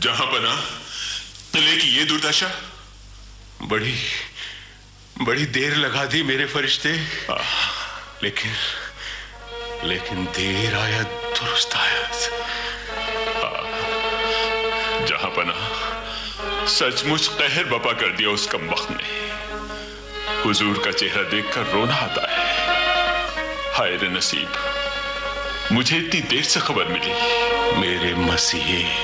जहां पना किले की ये दुर्दशा। बड़ी बड़ी देर लगा दी मेरे फरिश्ते, लेकिन देर आया दुरुस्त आया। जहां पना सचमुच कहर बपा कर दिया उस कमबख्त ने। हुजूर का चेहरा देखकर रोना आता है। हाय रे नसीब, मुझे इतनी देर से खबर मिली। मेरे मसीहे